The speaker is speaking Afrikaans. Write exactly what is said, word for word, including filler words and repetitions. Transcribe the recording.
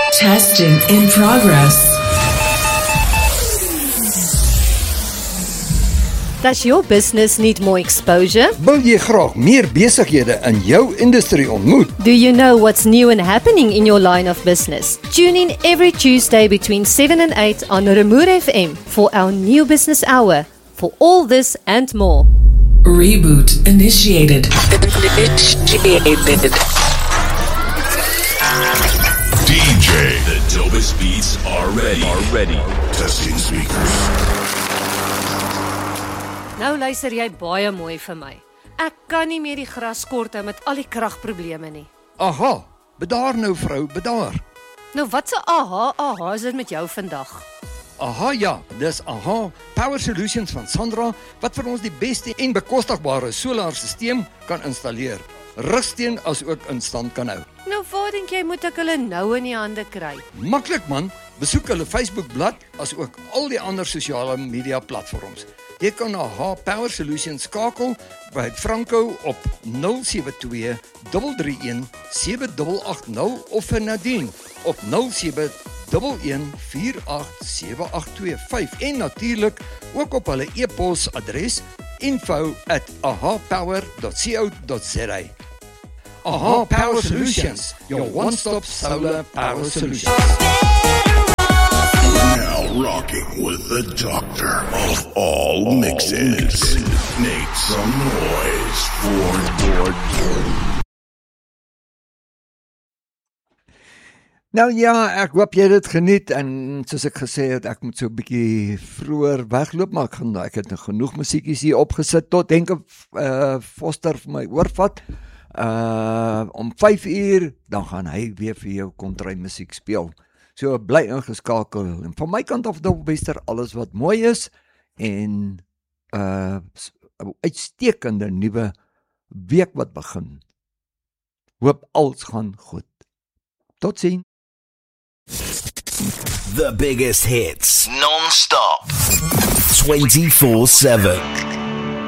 Testing in progress. Does your business need more exposure? Wil jy graag meer besighede in jou industrie ontmoet? Do you know what's new and happening in your line of business? Tune in every Tuesday between seven and eight on Remoer F M for our new business hour. For all this and more. Reboot initiated. Initiated. D J, the dopest beats are ready. Are ready. Testing speakers. Nou luister jy baie mooi vir my. Ek kan nie meer die gras kort hou met al die kragprobleme nie. Aha, bedaar nou vrou, bedaar. Nou wat se aha, aha is dit met jou vandag? Aha ja, dis Aha Power Solutions van Sandra wat vir ons die beste en bekostigbare solarstelsel kan installeer. Rugsteen as ook in stand kan hou. Nou waar dink jy moet ek hulle nou in die hande kry? Maklik man, besoek hulle Facebookblad as ook al die ander sosiale media platforms. Jy kan na Aha Power Solutions skakel by Franco op nul sewe twee drie drie een sewe agt agt nul of vir Nadine op nul sewe een een vier agt sewe agt twee vyf en natuurlik ook op hulle e-posadres info at ahapower dot co dot za. Aha Power Solutions, your one-stop solar power solution. Now rocking with the doctor of all mixes. Make some noise for Lord. Nou ja, ek hoop jy het dit geniet en soos ek gesê het, ek moet so 'n bietjie vroeër wegloop, maar ek gaan ek het nou genoeg musiekies hier opgesit tot denk ek uh, Foster vir my oorvat. Uh om vyf uur dan gaan hy weer vir jou country musiek speel. So bly ingeskakel en van my kant af Dobwester alles wat mooi is en uh uitstekende nuwe week wat begin. Hoop alles gaan goed. Totsiens. The biggest hits non-stop twenty-four seven